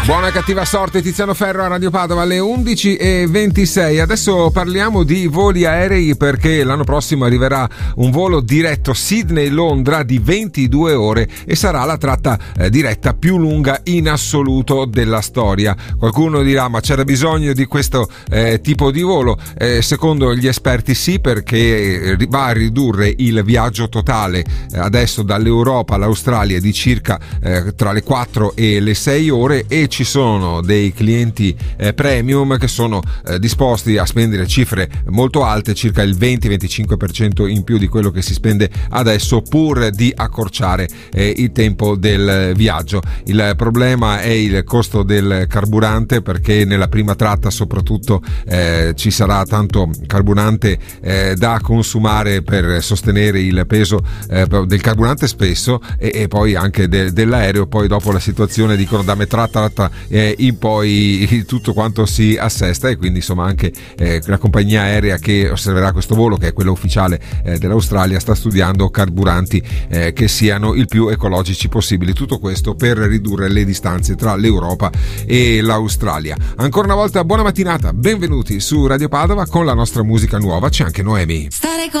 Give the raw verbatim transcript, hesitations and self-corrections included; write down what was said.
Buona cattiva sorte, Tiziano Ferro a Radio Padova alle undici e ventisei. Adesso parliamo di voli aerei, perché l'anno prossimo arriverà un volo diretto Sydney-Londra di ventidue ore e sarà la tratta eh, diretta più lunga in assoluto della storia. Qualcuno dirà: ma c'era bisogno di questo eh, tipo di volo? Eh, secondo gli esperti sì, perché va a ridurre il viaggio totale eh, adesso dall'Europa all'Australia di circa eh, tra le quattro e le sei ore, e ci sono dei clienti eh, premium che sono eh, disposti a spendere cifre molto alte, circa il venti venticinque per cento in più di quello che si spende adesso, pur di accorciare eh, il tempo del viaggio. Il problema è il costo del carburante, perché nella prima tratta soprattutto eh, ci sarà tanto carburante eh, da consumare per sostenere il peso eh, del carburante spesso, e, e poi anche de, dell'aereo. Poi dopo la situazione, dicono, da metà tratta eh, in poi tutto quanto si assesta, e quindi insomma anche eh, la compagnia aerea che osserverà questo volo, che è quello ufficiale eh, dell'Australia, sta studiando carburanti eh, che siano il più ecologici possibili. Tutto questo per ridurre le distanze tra l'Europa e l'Australia. Ancora una volta buona mattinata, benvenuti su Radio Padova con la nostra musica nuova. C'è anche Noemi. Stare con